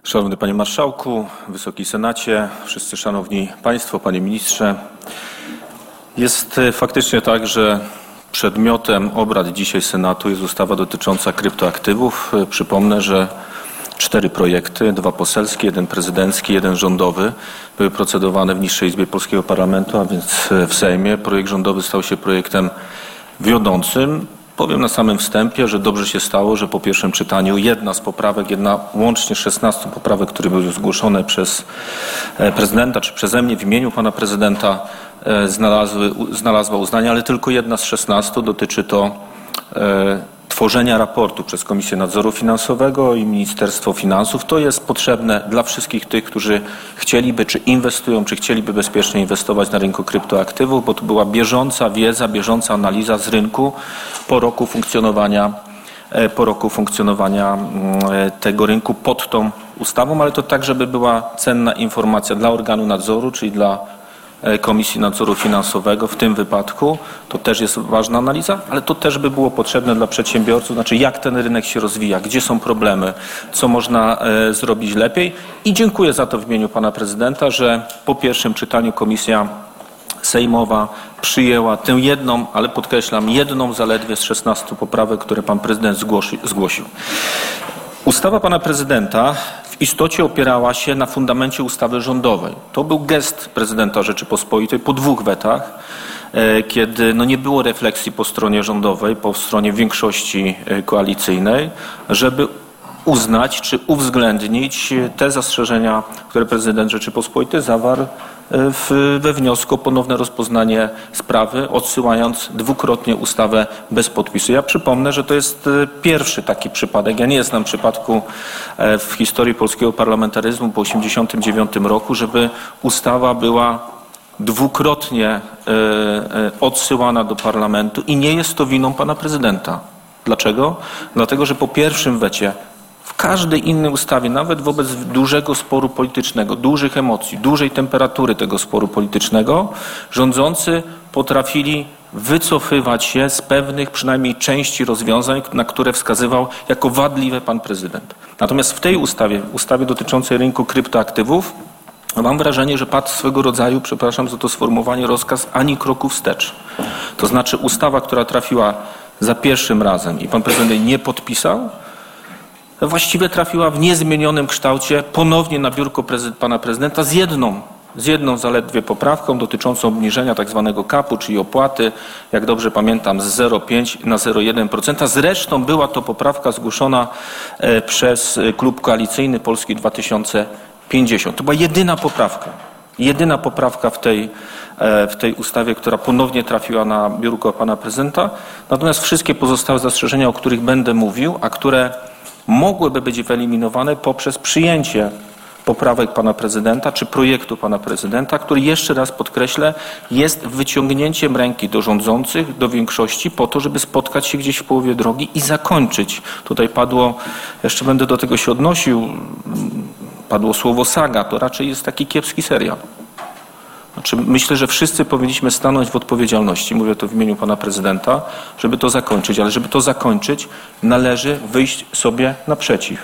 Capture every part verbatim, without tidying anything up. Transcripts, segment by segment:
Szanowny Panie Marszałku, Wysoki Senacie, wszyscy Szanowni Państwo, Panie Ministrze. Jest faktycznie tak, że przedmiotem obrad dzisiaj Senatu jest ustawa dotycząca kryptoaktywów. Przypomnę, że cztery projekty, dwa poselskie, jeden prezydencki, jeden rządowy, były procedowane w niższej Izbie Polskiego Parlamentu, a więc w Sejmie. Projekt rządowy stał się projektem wiodącym. Powiem na samym wstępie, że dobrze się stało, że po pierwszym czytaniu jedna z poprawek, jedna łącznie szesnaście poprawek, które były zgłoszone przez prezydenta czy przeze mnie w imieniu pana prezydenta, znalazły, znalazła uznanie, ale tylko jedna z szesnastu dotyczy to e, tworzenia raportu przez Komisję Nadzoru Finansowego i Ministerstwo Finansów. To jest potrzebne dla wszystkich tych, którzy chcieliby, czy inwestują, czy chcieliby bezpiecznie inwestować na rynku kryptoaktywów, bo to była bieżąca wiedza, bieżąca analiza z rynku po roku funkcjonowania, po roku funkcjonowania tego rynku pod tą ustawą, ale to tak, żeby była cenna informacja dla organu nadzoru, czyli dla Komisji Nadzoru Finansowego w tym wypadku. To też jest ważna analiza, ale to też by było potrzebne dla przedsiębiorców, znaczy jak ten rynek się rozwija, gdzie są problemy, co można e, zrobić lepiej. I dziękuję za to w imieniu pana prezydenta, że po pierwszym czytaniu Komisja Sejmowa przyjęła tę jedną, ale podkreślam, jedną zaledwie z szesnastu poprawek, które pan prezydent zgłosi, zgłosił. Ustawa pana prezydenta w istocie opierała się na fundamencie ustawy rządowej. To był gest prezydenta Rzeczypospolitej po dwóch wetach, kiedy no nie było refleksji po stronie rządowej, po stronie większości koalicyjnej, żeby uznać czy uwzględnić te zastrzeżenia, które prezydent Rzeczypospolitej zawarł w, we wniosku o ponowne rozpoznanie sprawy, odsyłając dwukrotnie ustawę bez podpisu. Ja przypomnę, że to jest pierwszy taki przypadek. Ja nie znam przypadku w historii polskiego parlamentaryzmu po osiemdziesiątym dziewiątym roku, żeby ustawa była dwukrotnie odsyłana do parlamentu i nie jest to winą pana prezydenta. Dlaczego? Dlatego, że po pierwszym wecie w każdej innej ustawie, nawet wobec dużego sporu politycznego, dużych emocji, dużej temperatury tego sporu politycznego, rządzący potrafili wycofywać się z pewnych przynajmniej części rozwiązań, na które wskazywał jako wadliwe pan prezydent. Natomiast w tej ustawie, ustawie dotyczącej rynku kryptoaktywów, mam wrażenie, że padł swego rodzaju, przepraszam za to sformułowanie, rozkaz ani kroku wstecz. To znaczy ustawa, która trafiła za pierwszym razem i pan prezydent jej nie podpisał, właściwie trafiła w niezmienionym kształcie ponownie na biurko prezyd- pana prezydenta z jedną, z jedną zaledwie poprawką dotyczącą obniżenia tak zwanego kapu, czyli opłaty, jak dobrze pamiętam, z zero przecinek pięć na zero przecinek jeden procent. Zresztą była to poprawka zgłoszona e, przez klub koalicyjny Polski dwa tysiące pięćdziesiąt. To była jedyna poprawka, jedyna poprawka w tej, e, w tej ustawie, która ponownie trafiła na biurko pana prezydenta. Natomiast wszystkie pozostałe zastrzeżenia, o których będę mówił, a które mogłyby być wyeliminowane poprzez przyjęcie poprawek pana prezydenta czy projektu pana prezydenta, który, jeszcze raz podkreślę, jest wyciągnięciem ręki do rządzących, do większości po to, żeby spotkać się gdzieś w połowie drogi i zakończyć. Tutaj padło, jeszcze będę do tego się odnosił, padło słowo saga, to raczej jest taki kiepski serial. Znaczy, myślę, że wszyscy powinniśmy stanąć w odpowiedzialności, mówię to w imieniu pana prezydenta, żeby to zakończyć, ale żeby to zakończyć, należy wyjść sobie naprzeciw.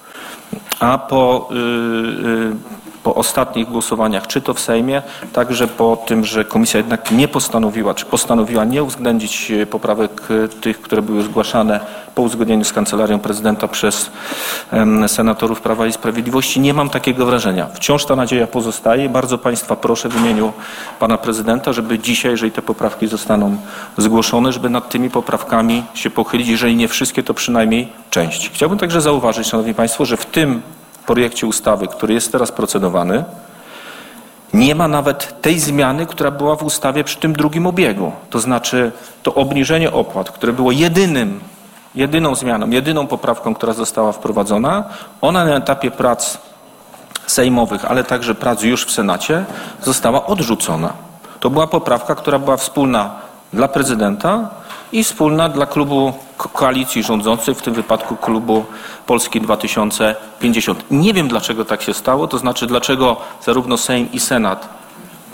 A po, yy, po ostatnich głosowaniach, czy to w Sejmie, także po tym, że komisja jednak nie postanowiła, czy postanowiła nie uwzględnić poprawek tych, które były zgłaszane po uzgodnieniu z Kancelarią Prezydenta przez um, senatorów Prawa i Sprawiedliwości, nie mam takiego wrażenia. Wciąż ta nadzieja pozostaje. Bardzo państwa proszę w imieniu pana prezydenta, żeby dzisiaj, jeżeli te poprawki zostaną zgłoszone, żeby nad tymi poprawkami się pochylić, jeżeli nie wszystkie, to przynajmniej część. Chciałbym także zauważyć, szanowni państwo, że w tym projekcie ustawy, który jest teraz procedowany, nie ma nawet tej zmiany, która była w ustawie przy tym drugim obiegu. To znaczy to obniżenie opłat, które było jedynym, jedyną zmianą, jedyną poprawką, która została wprowadzona, ona na etapie prac sejmowych, ale także prac już w Senacie została odrzucona. To była poprawka, która była wspólna dla prezydenta i wspólna dla klubu koalicji rządzącej, w tym wypadku klubu Polski dwa tysiące pięćdziesiąt. Nie wiem, dlaczego tak się stało, to znaczy dlaczego zarówno Sejm i Senat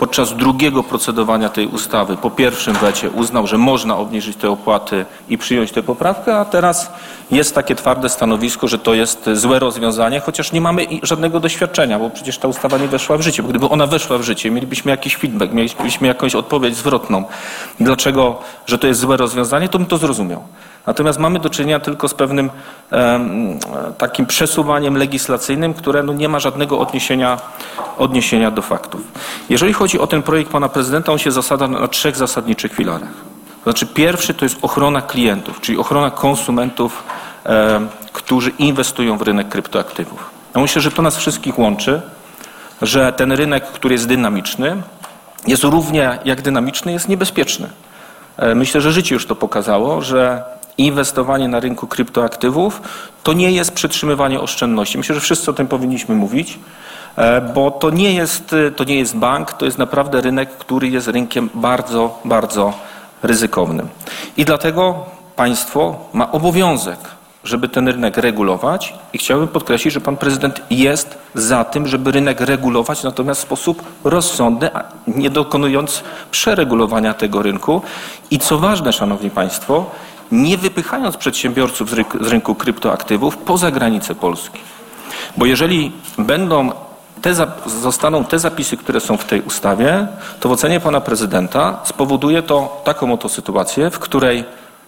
podczas drugiego procedowania tej ustawy po pierwszym wecie uznał, że można obniżyć te opłaty i przyjąć tę poprawkę, a teraz jest takie twarde stanowisko, że to jest złe rozwiązanie, chociaż nie mamy żadnego doświadczenia, bo przecież ta ustawa nie weszła w życie. Bo gdyby ona weszła w życie, mielibyśmy jakiś feedback, mielibyśmy jakąś odpowiedź zwrotną. Dlaczego, że to jest złe rozwiązanie, to bym to zrozumiał. Natomiast mamy do czynienia tylko z pewnym um, takim przesuwaniem legislacyjnym, które no, nie ma żadnego odniesienia, odniesienia do faktów. Jeżeli chodzi o ten projekt pana prezydenta, on się zasada na trzech zasadniczych filarach. To znaczy pierwszy to jest ochrona klientów, czyli ochrona konsumentów, e, którzy inwestują w rynek kryptoaktywów. Ja myślę, że to nas wszystkich łączy, że ten rynek, który jest dynamiczny, jest równie jak dynamiczny, jest niebezpieczny. E, myślę, że życie już to pokazało, że inwestowanie na rynku kryptoaktywów to nie jest przetrzymywanie oszczędności. Myślę, że wszyscy o tym powinniśmy mówić, bo to nie jest, to nie jest bank, to jest naprawdę rynek, który jest rynkiem bardzo, bardzo ryzykownym. I dlatego państwo ma obowiązek, żeby ten rynek regulować i chciałbym podkreślić, że pan prezydent jest za tym, żeby rynek regulować, natomiast w sposób rozsądny, a nie dokonując przeregulowania tego rynku. I co ważne, szanowni państwo, nie wypychając przedsiębiorców z rynku, z rynku kryptoaktywów poza granice Polski. Bo jeżeli będą te, zostaną te zapisy, które są w tej ustawie, to w ocenie pana prezydenta spowoduje to taką oto sytuację, w której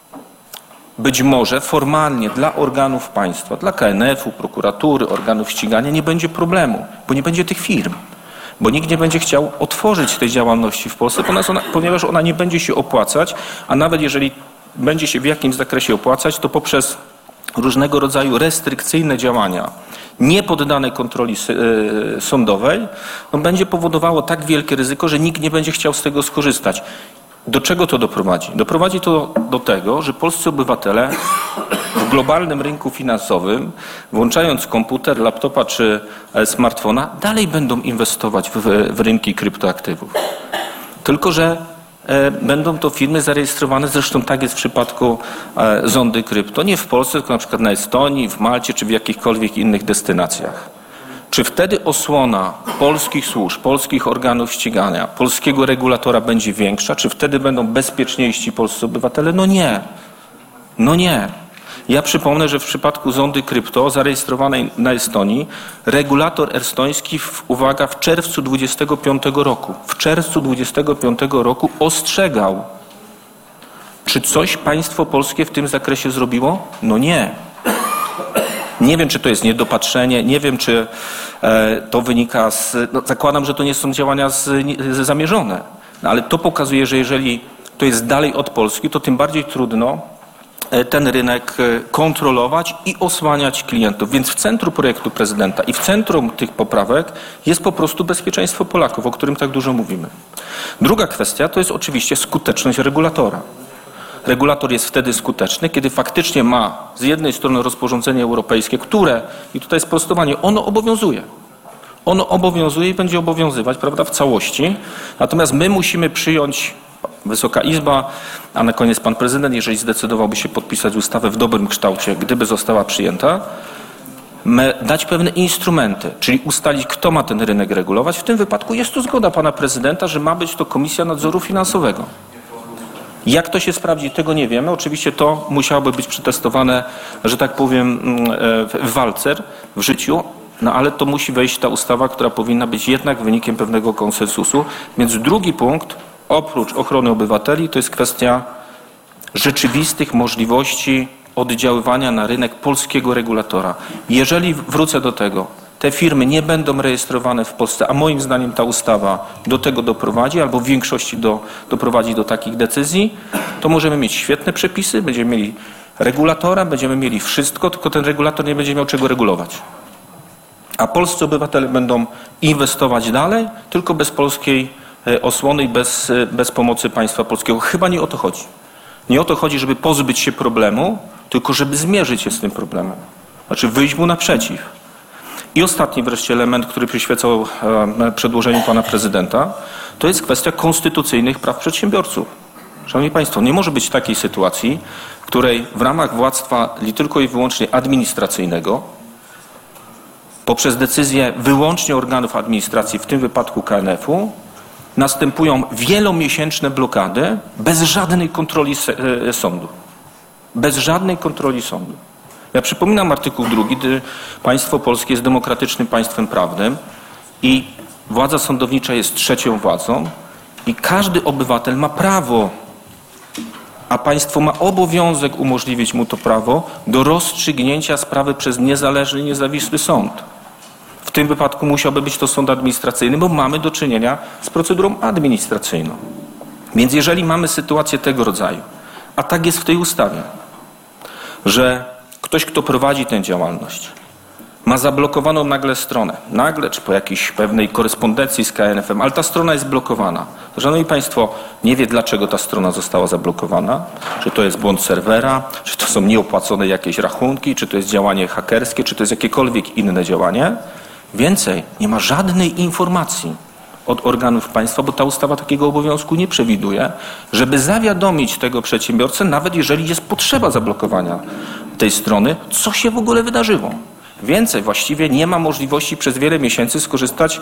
być może formalnie dla organów państwa, dla K N F u, prokuratury, organów ścigania nie będzie problemu, bo nie będzie tych firm. Bo nikt nie będzie chciał otworzyć tej działalności w Polsce, ponieważ ona nie będzie się opłacać, a nawet jeżeli będzie się w jakimś zakresie opłacać, to poprzez różnego rodzaju restrykcyjne działania, nie poddane kontroli sądowej, no będzie powodowało tak wielkie ryzyko, że nikt nie będzie chciał z tego skorzystać. Do czego to doprowadzi? Doprowadzi to do tego, że polscy obywatele w globalnym rynku finansowym, włączając komputer, laptopa czy smartfona, dalej będą inwestować w, w rynki kryptoaktywów. Tylko że będą to firmy zarejestrowane, zresztą tak jest w przypadku Zondy Krypto, nie w Polsce, tylko na przykład na Estonii, w Malcie czy w jakichkolwiek innych destynacjach. Czy wtedy osłona polskich służb, polskich organów ścigania, polskiego regulatora będzie większa? Czy wtedy będą bezpieczniejsi polscy obywatele? No nie. No nie. Ja przypomnę, że w przypadku Zondy Krypto zarejestrowanej na Estonii regulator estoński, w, uwaga, w czerwcu dwudziestego piątego roku, w czerwcu dwudziestego piątego roku ostrzegał. Czy coś państwo polskie w tym zakresie zrobiło? No nie. Nie wiem, czy to jest niedopatrzenie, nie wiem, czy e, to wynika z... No, zakładam, że to nie są działania z, z, zamierzone, no, ale to pokazuje, że jeżeli to jest dalej od Polski, to tym bardziej trudno ten rynek kontrolować i osłaniać klientów. Więc w centrum projektu prezydenta i w centrum tych poprawek jest po prostu bezpieczeństwo Polaków, o którym tak dużo mówimy. Druga kwestia to jest oczywiście skuteczność regulatora. Regulator jest wtedy skuteczny, kiedy faktycznie ma z jednej strony rozporządzenie europejskie, które, i tutaj sprostowanie, ono obowiązuje. Ono obowiązuje i będzie obowiązywać, prawda, w całości. Natomiast my musimy przyjąć, Wysoka Izba, a na koniec pan prezydent, jeżeli zdecydowałby się podpisać ustawę w dobrym kształcie, gdyby została przyjęta, dać pewne instrumenty, czyli ustalić, kto ma ten rynek regulować. W tym wypadku jest tu zgoda pana prezydenta, że ma być to Komisja Nadzoru Finansowego. Jak to się sprawdzi, tego nie wiemy. Oczywiście to musiałoby być przetestowane, że tak powiem, w walcer, w życiu, no ale to musi wejść ta ustawa, która powinna być jednak wynikiem pewnego konsensusu. Więc drugi punkt, oprócz ochrony obywateli, to jest kwestia rzeczywistych możliwości oddziaływania na rynek polskiego regulatora. Jeżeli, wrócę do tego, te firmy nie będą rejestrowane w Polsce, a moim zdaniem ta ustawa do tego doprowadzi, albo w większości do, doprowadzi do takich decyzji, to możemy mieć świetne przepisy, będziemy mieli regulatora, będziemy mieli wszystko, tylko ten regulator nie będzie miał czego regulować. A polscy obywatele będą inwestować dalej, tylko bez polskiej osłony i bez, bez pomocy państwa polskiego. Chyba nie o to chodzi. Nie o to chodzi, żeby pozbyć się problemu, tylko żeby zmierzyć się z tym problemem. Znaczy wyjść mu naprzeciw. I ostatni wreszcie element, który przyświecał przedłożeniu pana prezydenta, to jest kwestia konstytucyjnych praw przedsiębiorców. Szanowni państwo, nie może być takiej sytuacji, w której w ramach władztwa tylko i wyłącznie administracyjnego, poprzez decyzję wyłącznie organów administracji, w tym wypadku K N F u, następują wielomiesięczne blokady bez żadnej kontroli sądu. Bez żadnej kontroli sądu. Ja przypominam artykuł drugi, gdy państwo polskie jest demokratycznym państwem prawnym i władza sądownicza jest trzecią władzą i każdy obywatel ma prawo, a państwo ma obowiązek umożliwić mu to prawo do rozstrzygnięcia sprawy przez niezależny, niezawisły sąd. W tym wypadku musiałby być to sąd administracyjny, bo mamy do czynienia z procedurą administracyjną. Więc jeżeli mamy sytuację tego rodzaju, a tak jest w tej ustawie, że ktoś, kto prowadzi tę działalność, ma zablokowaną nagle stronę, nagle czy po jakiejś pewnej korespondencji z K N F em, ale ta strona jest blokowana. To, szanowni państwo, nie wie, dlaczego ta strona została zablokowana, czy to jest błąd serwera, czy to są nieopłacone jakieś rachunki, czy to jest działanie hakerskie, czy to jest jakiekolwiek inne działanie. Więcej, nie ma żadnej informacji od organów państwa, bo ta ustawa takiego obowiązku nie przewiduje, żeby zawiadomić tego przedsiębiorcę, nawet jeżeli jest potrzeba zablokowania tej strony, co się w ogóle wydarzyło. Więcej, właściwie nie ma możliwości przez wiele miesięcy skorzystać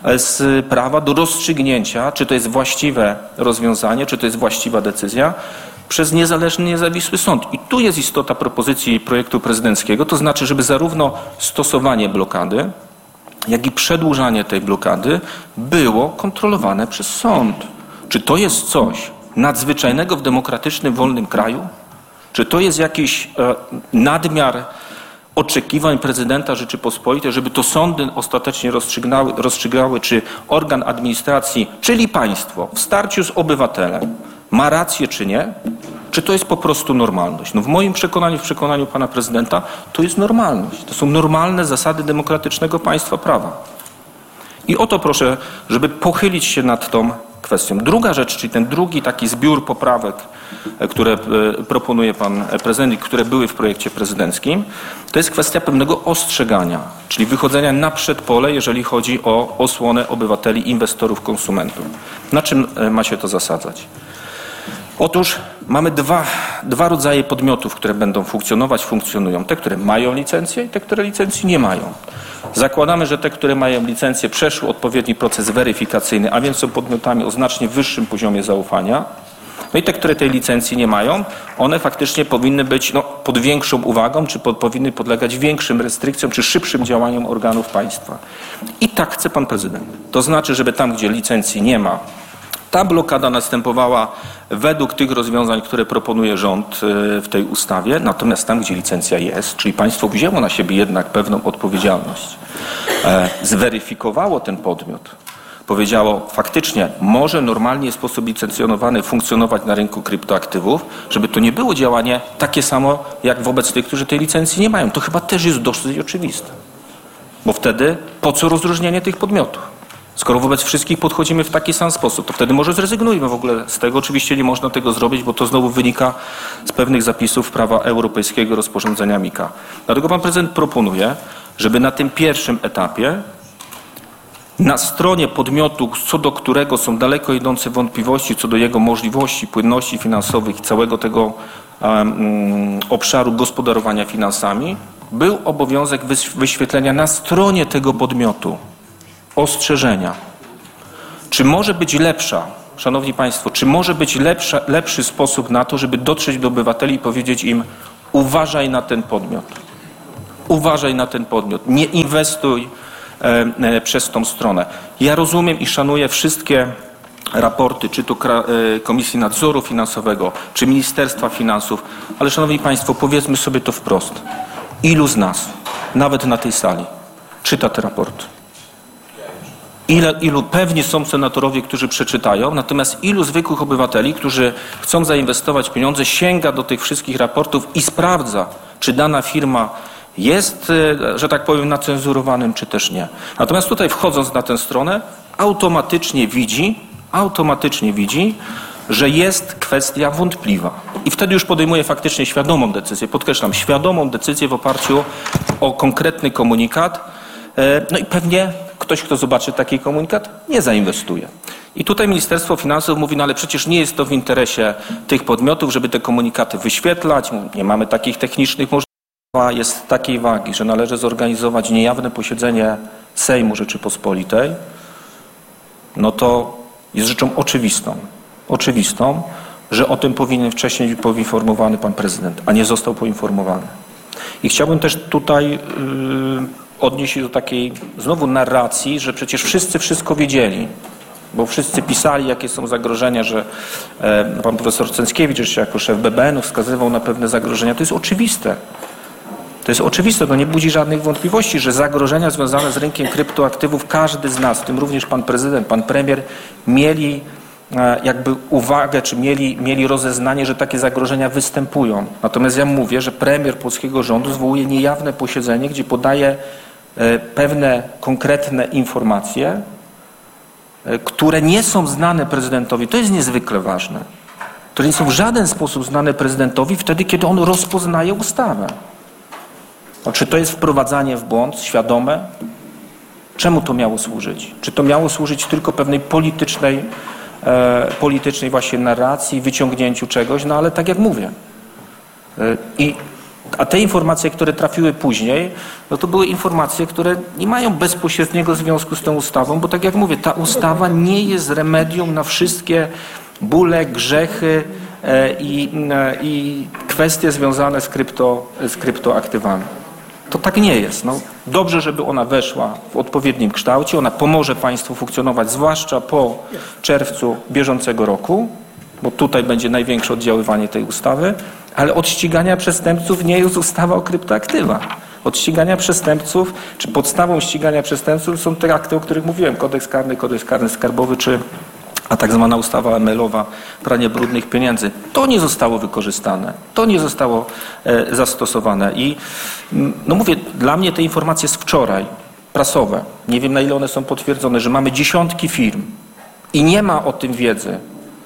z prawa do rozstrzygnięcia, czy to jest właściwe rozwiązanie, czy to jest właściwa decyzja, przez niezależny, niezawisły sąd. I tu jest istota propozycji projektu prezydenckiego, to znaczy, żeby zarówno stosowanie blokady, jak i przedłużanie tej blokady było kontrolowane przez sąd. Czy to jest coś nadzwyczajnego w demokratycznym, wolnym kraju? Czy to jest jakiś e, nadmiar oczekiwań prezydenta Rzeczypospolitej, żeby to sądy ostatecznie rozstrzygały, rozstrzygały, czy organ administracji, czyli państwo, w starciu z obywatelem ma rację, czy nie? Czy to jest po prostu normalność? No w moim przekonaniu, w przekonaniu pana prezydenta, to jest normalność. To są normalne zasady demokratycznego państwa prawa. I o to proszę, żeby pochylić się nad tą kwestią. Druga rzecz, czyli ten drugi taki zbiór poprawek, które proponuje pan prezydent, które były w projekcie prezydenckim, to jest kwestia pewnego ostrzegania, czyli wychodzenia na przedpole, jeżeli chodzi o osłonę obywateli, inwestorów, konsumentów. Na czym ma się to zasadzać? Otóż mamy dwa, dwa rodzaje podmiotów, które będą funkcjonować, funkcjonują. Te, które mają licencję i te, które licencji nie mają. Zakładamy, że te, które mają licencję, przeszły odpowiedni proces weryfikacyjny, a więc są podmiotami o znacznie wyższym poziomie zaufania. No i te, które tej licencji nie mają, one faktycznie powinny być no, pod większą uwagą, czy pod, powinny podlegać większym restrykcjom, czy szybszym działaniom organów państwa. I tak chce pan prezydent. To znaczy, żeby tam, gdzie licencji nie ma, ta blokada następowała według tych rozwiązań, które proponuje rząd w tej ustawie, natomiast tam, gdzie licencja jest, czyli państwo wzięło na siebie jednak pewną odpowiedzialność, zweryfikowało ten podmiot, powiedziało faktycznie może normalnie w sposób licencjonowany funkcjonować na rynku kryptoaktywów, żeby to nie było działanie takie samo jak wobec tych, którzy tej licencji nie mają. To chyba też jest dosyć oczywiste, bo wtedy po co rozróżnienie tych podmiotów? Skoro wobec wszystkich podchodzimy w taki sam sposób, to wtedy może zrezygnujmy w ogóle z tego. Oczywiście nie można tego zrobić, bo to znowu wynika z pewnych zapisów prawa europejskiego, rozporządzenia mika. Dlatego pan prezydent proponuje, żeby na tym pierwszym etapie na stronie podmiotu, co do którego są daleko idące wątpliwości, co do jego możliwości, płynności finansowych i całego tego um, obszaru gospodarowania finansami, był obowiązek wyświetlenia na stronie tego podmiotu ostrzeżenia. Czy może być lepsza, szanowni państwo, czy może być lepsza, lepszy sposób na to, żeby dotrzeć do obywateli i powiedzieć im: uważaj na ten podmiot, uważaj na ten podmiot, nie inwestuj e, e, przez tą stronę. Ja rozumiem i szanuję wszystkie raporty, czy to e, Komisji Nadzoru Finansowego, czy Ministerstwa Finansów, ale szanowni państwo, powiedzmy sobie to wprost. Ilu z nas, nawet na tej sali, czyta te raporty? Ile, ilu pewnie są senatorowie, którzy przeczytają, natomiast ilu zwykłych obywateli, którzy chcą zainwestować pieniądze, sięga do tych wszystkich raportów i sprawdza, czy dana firma jest, że tak powiem, na cenzurowanym, czy też nie. Natomiast tutaj, wchodząc na tę stronę, automatycznie widzi, automatycznie widzi, że jest kwestia wątpliwa. I wtedy już podejmuje faktycznie świadomą decyzję, podkreślam, świadomą decyzję w oparciu o konkretny komunikat. No i pewnie ktoś, kto zobaczy taki komunikat, nie zainwestuje. I tutaj Ministerstwo Finansów mówi, no ale przecież nie jest to w interesie tych podmiotów, żeby te komunikaty wyświetlać. Nie mamy takich technicznych możliwości. Jest takiej wagi, że należy zorganizować niejawne posiedzenie Sejmu Rzeczypospolitej. No to jest rzeczą oczywistą, oczywistą, że o tym powinien wcześniej być poinformowany pan prezydent, a nie został poinformowany. I chciałbym też tutaj yy, odnieść się do takiej znowu narracji, że przecież wszyscy wszystko wiedzieli, bo wszyscy pisali, jakie są zagrożenia, że e, pan profesor Cęckiewicz jeszcze jako szef B B N u wskazywał na pewne zagrożenia. To jest oczywiste. To jest oczywiste, to nie budzi żadnych wątpliwości, że zagrożenia związane z rynkiem kryptoaktywów każdy z nas, w tym również pan prezydent, pan premier, mieli e, jakby uwagę, czy mieli, mieli rozeznanie, że takie zagrożenia występują. Natomiast ja mówię, że premier polskiego rządu zwołuje niejawne posiedzenie, gdzie podaje e, pewne konkretne informacje, które nie są znane prezydentowi, to jest niezwykle ważne, które nie są w żaden sposób znane prezydentowi wtedy, kiedy on rozpoznaje ustawę. A czy to jest wprowadzanie w błąd świadome? Czemu to miało służyć? Czy to miało służyć tylko pewnej politycznej, e, politycznej właśnie narracji, wyciągnięciu czegoś? No ale tak jak mówię. E, i A te informacje, które trafiły później, no to były informacje, które nie mają bezpośredniego związku z tą ustawą, bo tak jak mówię, ta ustawa nie jest remedium na wszystkie bóle, grzechy e, i, e, i kwestie związane z, krypto, z kryptoaktywami. To tak nie jest. No, dobrze, żeby ona weszła w odpowiednim kształcie, ona pomoże państwu funkcjonować, zwłaszcza po czerwcu bieżącego roku, bo tutaj będzie największe oddziaływanie tej ustawy, ale od ścigania przestępców nie jest ustawa o kryptoaktywach. Od ścigania przestępców, czy podstawą ścigania przestępców są te akty, o których mówiłem, kodeks karny, kodeks karny skarbowy, czy a tak zwana ustawa em el owa, pranie brudnych pieniędzy. To nie zostało wykorzystane, to nie zostało e, zastosowane. I no mówię, dla mnie te informacje z wczoraj, prasowe, nie wiem na ile one są potwierdzone, że mamy dziesiątki firm i nie ma o tym wiedzy,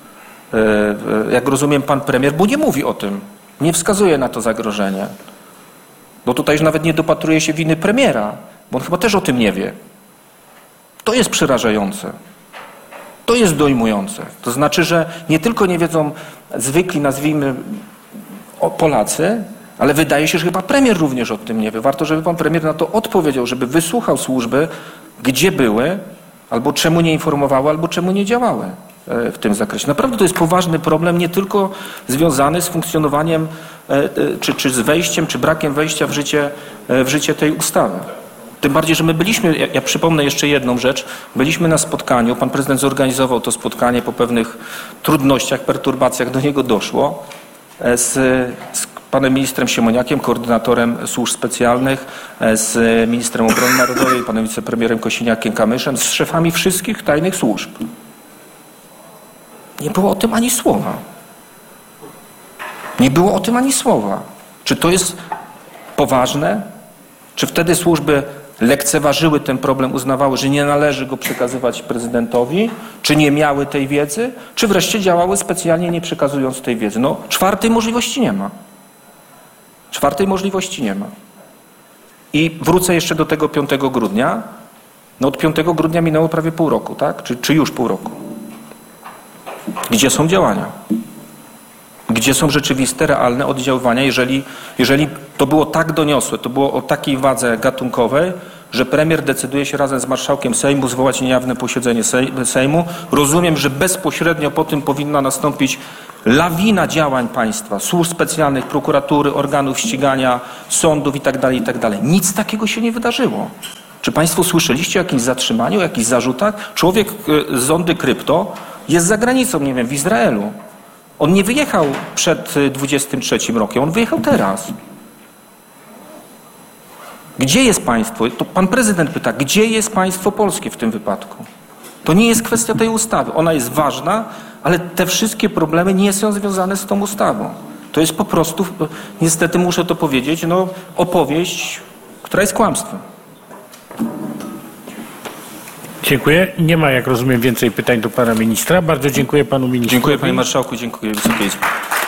e, jak rozumiem pan premier, bo nie mówi o tym, nie wskazuje na to zagrożenie. Bo tutaj już nawet nie dopatruje się winy premiera, bo on chyba też o tym nie wie. To jest przerażające. To jest dojmujące. To znaczy, że nie tylko nie wiedzą zwykli, nazwijmy, Polacy, ale wydaje się, że chyba premier również o tym nie wie. Warto, żeby pan premier na to odpowiedział, żeby wysłuchał służby, gdzie były, albo czemu nie informowały, albo czemu nie działały w tym zakresie. Naprawdę to jest poważny problem, nie tylko związany z funkcjonowaniem, czy, czy z wejściem, czy brakiem wejścia w życie, w życie tej ustawy. Tym bardziej, że my byliśmy, ja, ja przypomnę jeszcze jedną rzecz, byliśmy na spotkaniu, pan prezydent zorganizował to spotkanie po pewnych trudnościach, perturbacjach, do niego doszło z, z panem ministrem Siemoniakiem, koordynatorem służb specjalnych, z ministrem obrony narodowej, panem wicepremierem Kosiniakiem-Kamyszem, z szefami wszystkich tajnych służb. Nie było o tym ani słowa. Nie było o tym ani słowa. Czy to jest poważne? Czy wtedy służby lekceważyły ten problem, uznawały, że nie należy go przekazywać prezydentowi, czy nie miały tej wiedzy, czy wreszcie działały specjalnie nie przekazując tej wiedzy? No, czwartej możliwości nie ma. Czwartej możliwości nie ma. I wrócę jeszcze do tego piątego grudnia. No od piątego grudnia minęło prawie pół roku, tak? Czy, czy już pół roku? Gdzie są działania? Gdzie są rzeczywiste, realne oddziaływania, jeżeli, jeżeli to było tak doniosłe, to było o takiej wadze gatunkowej, że premier decyduje się razem z marszałkiem Sejmu zwołać niejawne posiedzenie Sejmu. Rozumiem, że bezpośrednio po tym powinna nastąpić lawina działań państwa, służb specjalnych, prokuratury, organów ścigania, sądów itd., itd. Nic takiego się nie wydarzyło. Czy państwo słyszeliście o jakimś zatrzymaniu, o jakichś zarzutach? Człowiek z zondy krypto jest za granicą, nie wiem, w Izraelu. On nie wyjechał przed dwudziestym trzecim rokiem, on wyjechał teraz. Gdzie jest państwo? To pan prezydent pyta, gdzie jest państwo polskie w tym wypadku? To nie jest kwestia tej ustawy. Ona jest ważna, ale te wszystkie problemy nie są związane z tą ustawą. To jest po prostu, niestety muszę to powiedzieć, no, opowieść, która jest kłamstwem. Dziękuję. Nie ma, jak rozumiem, więcej pytań do pana ministra. Bardzo dziękuję panu ministrowi. Dziękuję panie marszałku, dziękuję Wysokiej Izbie.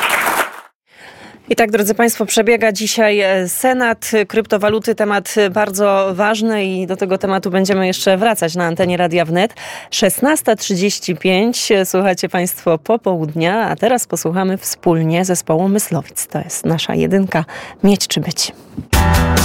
I tak, drodzy państwo, przebiega dzisiaj Senat. Kryptowaluty, temat bardzo ważny i do tego tematu będziemy jeszcze wracać na antenie Radia Wnet. szesnasta trzydzieści pięć, słuchacie państwo popołudnia, a teraz posłuchamy wspólnie zespołu Myslowic. To jest nasza jedynka. Mieć czy być.